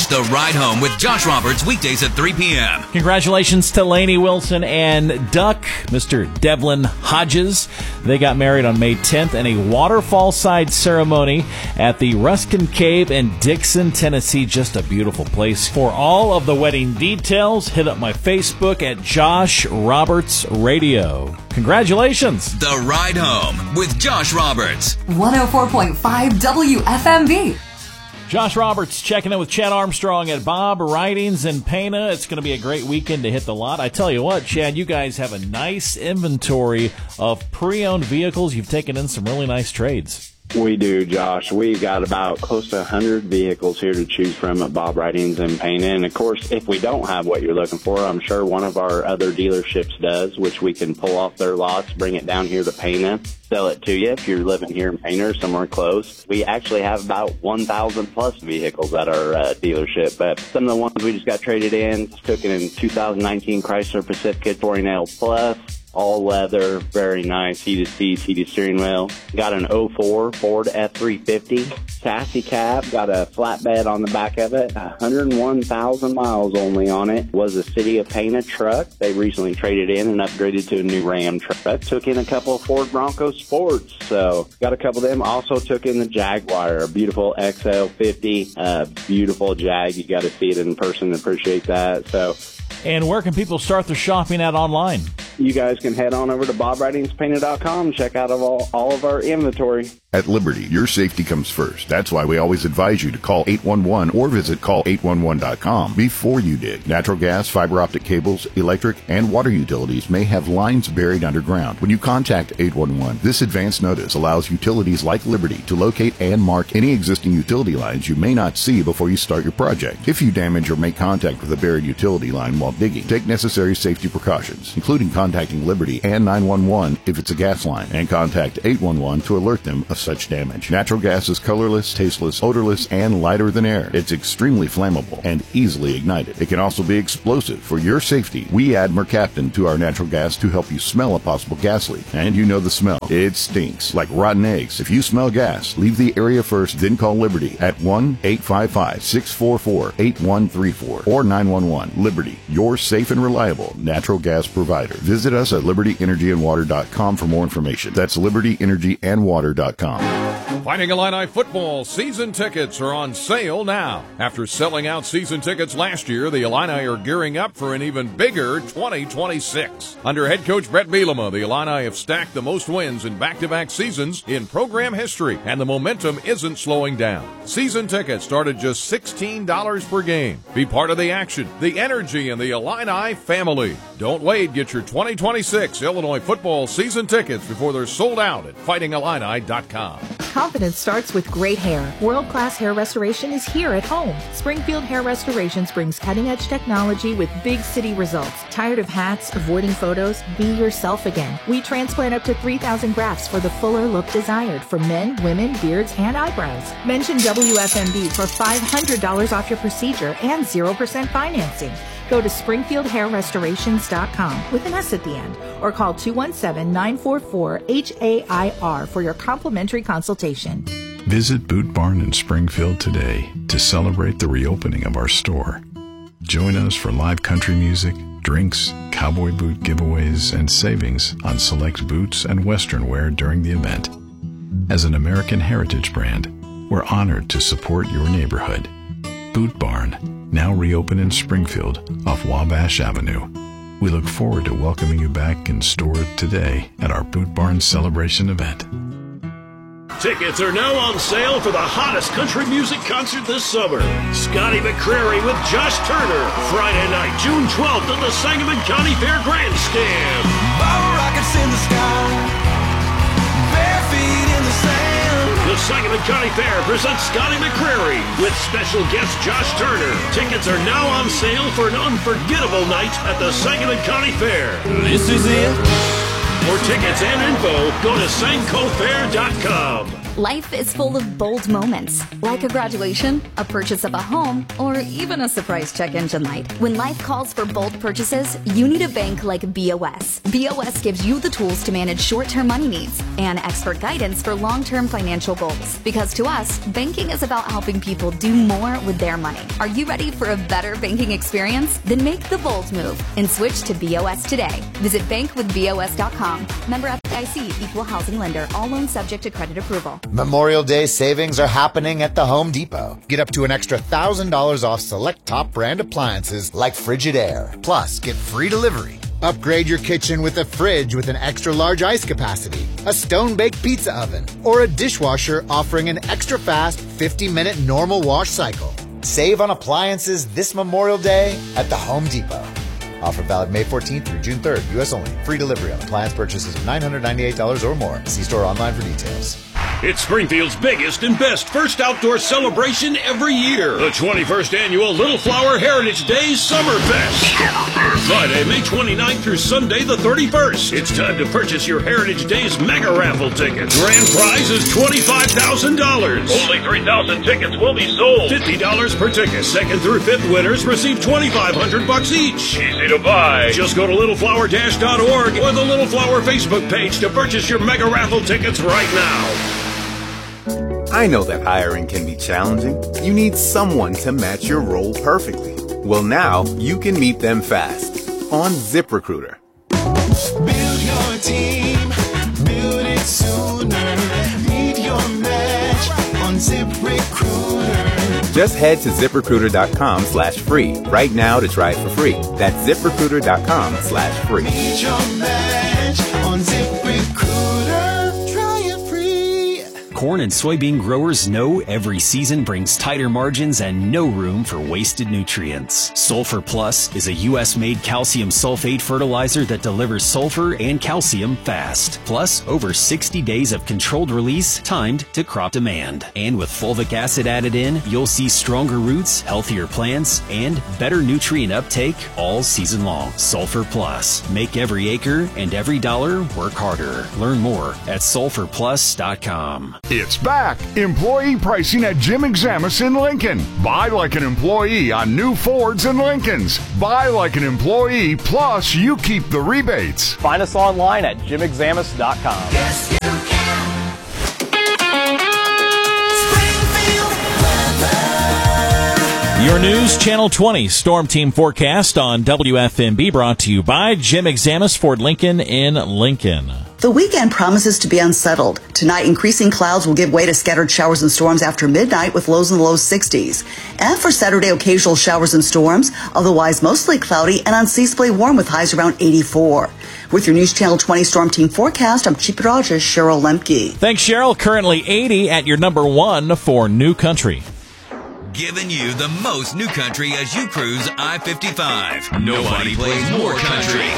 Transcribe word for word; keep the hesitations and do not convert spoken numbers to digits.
The Ride Home with Josh Roberts, weekdays at three p.m. Congratulations to Lainey Wilson and Duck, Mister Devlin Hodges. They got married on May tenth in a waterfall-side ceremony at the Ruskin Cave in Dixon, Tennessee. Just a beautiful place. For all of the wedding details, hit up my Facebook at Josh Roberts Radio. Congratulations. The Ride Home with Josh Roberts. one oh four point five W F M B. Josh Roberts checking in with Chad Armstrong at Bob Ridings in Pana. It's going to be a great weekend to hit the lot. I tell you what, Chad, you guys have a nice inventory of pre-owned vehicles. You've taken in some really nice trades. We do, Josh. We've got about close to one hundred vehicles here to choose from at Bob Ridings in Pana. And, of course, if we don't have what you're looking for, I'm sure one of our other dealerships does, which we can pull off their lots, bring it down here to Pana, sell it to you if you're living here in Pana or somewhere close. We actually have about one thousand plus vehicles at our uh, dealership, but some of the ones we just got traded in, took in in two thousand nineteen Chrysler Pacifica Touring L Plus. All leather, very nice, heated seats, heated steering wheel. Got an oh four Ford F three fifty chassis cab, got a flatbed on the back of it, one hundred one thousand miles only on it. Was a City of Pana truck. They recently traded in and upgraded to a new Ram truck. Took in a couple of Ford Bronco Sports, so got a couple of them. Also took in the Jaguar, a beautiful X L fifty, uh, beautiful Jag. You got to see it in person to appreciate that. So. And where can people start their shopping at online? You guys can head on over to bob ridings pana dot com and check out all, all of our inventory. At Liberty, your safety comes first. That's why we always advise you to call eight one one or visit call eight one one dot com before you dig. Natural gas, fiber optic cables, electric, and water utilities may have lines buried underground. When you contact eight one one, this advance notice allows utilities like Liberty to locate and mark any existing utility lines you may not see before you start your project. If you damage or make contact with a buried utility line while digging, take necessary safety precautions, including contacting Liberty and nine one one if it's a gas line, and contact eight one one to alert them of such damage. Natural gas is colorless, tasteless, odorless, and lighter than air. It's extremely flammable and easily ignited. It can also be explosive. For your safety, we add mercaptan to our natural gas to help you smell a possible gas leak. And you know the smell. It stinks like rotten eggs. If you smell gas, leave the area first, then call Liberty at one eight five five, six four four, eight one three four or nine one one. Liberty, your safe and reliable natural gas provider. Visit us at liberty energy and water dot com for more information. That's liberty energy and water dot com. Fighting Illini football season tickets are on sale now. After selling out season tickets last year, the Illini are gearing up for an even bigger twenty twenty-six. Under head coach Brett Bielema, the Illini have stacked the most wins in back-to-back seasons in program history, and the momentum isn't slowing down. Season tickets start at just sixteen dollars per game. Be part of the action, the energy, and the Illini family. Don't wait. Get your twenty twenty-six Illinois football season tickets before they're sold out at fighting illini dot com. Confidence starts with great hair. World-class hair restoration is here at home. Springfield Hair Restorations brings cutting-edge technology with big city results. Tired of hats, avoiding photos? Be yourself again. We transplant up to three thousand grafts for the fuller look desired for men, women, beards, and eyebrows. Mention W F M B for five hundred dollars off your procedure and zero percent financing. Go to springfield hair restorations dot com with an S at the end or call two one seven, nine four four, H A I R for your complimentary consultation. Visit Boot Barn in Springfield today to celebrate the reopening of our store. Join us for live country music, drinks, cowboy boot giveaways, and savings on select boots and western wear during the event. As an American heritage brand, we're honored to support your neighborhood. Boot Barn, now reopen in Springfield off Wabash Avenue. We look forward to welcoming you back in store today at our Boot Barn celebration event. Tickets are now on sale for the hottest country music concert this summer. Scotty McCreery with Josh Turner, Friday night, June twelfth at the Sangamon County Fair Grandstand. Bottle rockets in the sky, bare feet in the sand. The Sangamon County Fair presents Scotty McCreery with special guest Josh Turner. Tickets are now on sale for an unforgettable night at the Sangamon County Fair. This is it. For tickets and info, go to sanco fair dot com. Life is full of bold moments, like a graduation, a purchase of a home, or even a surprise check engine light. When life calls for bold purchases, you need a bank like B O S. B O S gives you the tools to manage short-term money needs and expert guidance for long-term financial goals. Because to us, banking is about helping people do more with their money. Are you ready for a better banking experience? Then make the bold move and switch to B O S today. Visit bank with B O S dot com. Member F D I C, Equal Housing Lender. All loans subject to credit approval. Memorial Day savings are happening at the Home Depot. Get up to an extra one thousand dollars off select top brand appliances like Frigidaire. Plus, get free delivery. Upgrade your kitchen with a fridge with an extra large ice capacity, a stone-baked pizza oven, or a dishwasher offering an extra fast fifty minute normal wash cycle. Save on appliances this Memorial Day at the Home Depot. Offer valid May fourteenth through June third. U S only. Free delivery on appliance purchases of nine hundred ninety-eight dollars or more. See store online for details. It's Springfield's biggest and best first outdoor celebration every year. The twenty-first Annual Little Flower Heritage Days Summerfest. Friday, May twenty-ninth through Sunday, the thirty-first. It's time to purchase your Heritage Days mega raffle tickets. Grand prize is twenty-five thousand dollars. Only three thousand tickets will be sold. fifty dollars per ticket. Second through fifth winners receive twenty-five hundred bucks each. Easy to buy. Just go to little flower dash dot org or the Little Flower Facebook page to purchase your mega raffle tickets right now. I know that hiring can be challenging. You need someone to match your role perfectly. Well, now you can meet them fast on ZipRecruiter. Build your team, build it sooner. Meet your match on ZipRecruiter. Just head to ZipRecruiter.com slash free right now to try it for free. That's ZipRecruiter.com slash free. Meet your match on ZipRecruiter. Try it free. Corn and soybean growers know every season brings tighter margins and no room for wasted nutrients. Sulfur Plus is a U S-made calcium sulfate fertilizer that delivers sulfur and calcium fast. Plus, over sixty days of controlled release timed to crop demand. And with fulvic acid added in, you'll see stronger roots, healthier plants, and better nutrient uptake all season long. Sulfur Plus. Make every acre and every dollar work harder. Learn more at sulfur plus dot com. It's back. Employee pricing at Jim Examus in Lincoln. Buy like an employee on new Fords and Lincolns. Buy like an employee, plus you keep the rebates. Find us online at jim examus dot com. Yes, you can. Springfield weather. Your news, Channel twenty Storm Team Forecast on W F M B, brought to you by Jim Examus Ford Lincoln in Lincoln. The weekend promises to be unsettled. Tonight, increasing clouds will give way to scattered showers and storms after midnight with lows in the low sixties. And for Saturday, occasional showers and storms, otherwise mostly cloudy and unseasonably warm with highs around eighty-four. With your News Channel twenty Storm Team Forecast, I'm Chief Meteorologist Cheryl Lemke. Thanks, Cheryl. Currently eighty at your number one for New Country. Giving you the most new country as you cruise I fifty-five. Nobody plays more country.